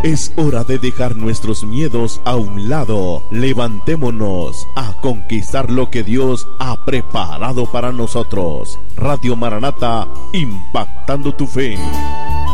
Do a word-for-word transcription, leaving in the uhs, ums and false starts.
Es hora de dejar nuestros miedos a un lado. Levantémonos a conquistar lo que Dios ha preparado para nosotros. Radio Maranata, impactando tu fe.